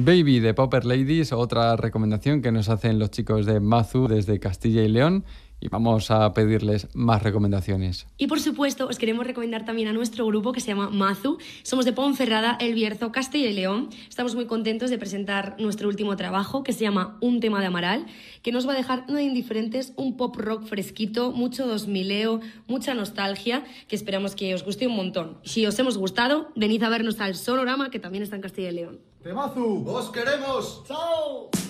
Baby de Pauper Ladies, otra recomendación que nos hacen los chicos de Mazu desde Castilla y León. Y vamos a pedirles más recomendaciones. Y por supuesto, os queremos recomendar también a nuestro grupo que se llama Mazu. Somos de Ponferrada, El Bierzo, Castilla y León. Estamos muy contentos de presentar nuestro último trabajo que se llama Un tema de Amaral, que nos va a dejar nada indiferentes, un pop rock fresquito, mucho 2000eo, mucha nostalgia, que esperamos que os guste un montón. Si os hemos gustado, venid a vernos al Sonorama, que también está en Castilla y León. ¡Temazu! ¡Os queremos! ¡Chao!